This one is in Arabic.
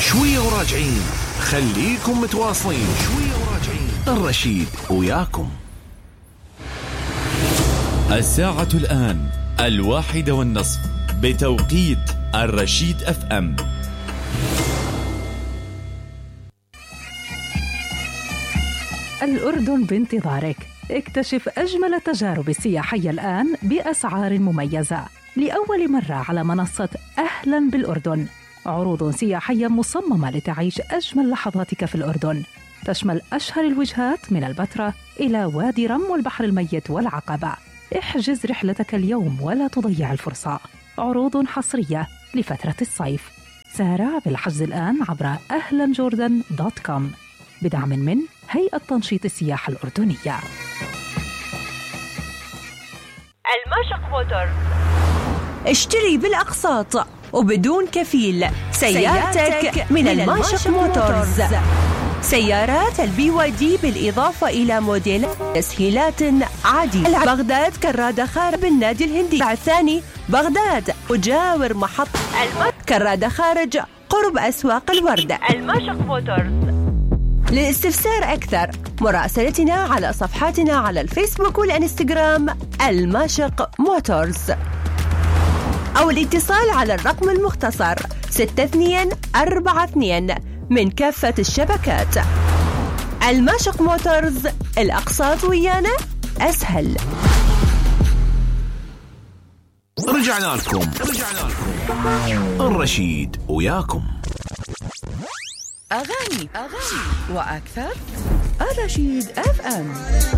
شوية وراجعين، خليكم متواصلين. شوية وراجعين، الرشيد وياكم. الساعة الآن 1:30 بتوقيت الرشيد FM. الأردن بانتظارك. اكتشف أجمل التجارب السياحية الآن بأسعار مميزة لأول مرة على منصة أهلاً بالأردن. عروض سياحية مصممة لتعيش أجمل لحظاتك في الأردن، تشمل أشهر الوجهات من البتراء إلى وادي رم والبحر الميت والعقبة. احجز رحلتك اليوم ولا تضيع الفرصة. عروض حصرية لفترة الصيف. سارع بالحجز الآن عبر ahlanjordan.com بدعم من هيئة تنشيط السياحة الأردنية. الماشق موتورز. اشتري بالأقساط وبدون كفيل سيارتك من الماشق موتورز. سيارات BYD بالإضافة إلى موديل تسهيلات عادية. بغداد كرادة خارج بالنادي الهندي الثاني بغداد، وجاور محطة كرادة خارج قرب أسواق الوردة. الماشق موتورز. للاستفسار أكثر مراسلتنا على صفحاتنا على الفيسبوك والإنستغرام الماشق موتورز، أو الاتصال على الرقم المختصر 6242 من كافة الشبكات. الماشق موتورز، الأقساط ويانا أسهل. رجعنا لكم الرشيد وياكم. أغاني وأكثر. الرشيد FM.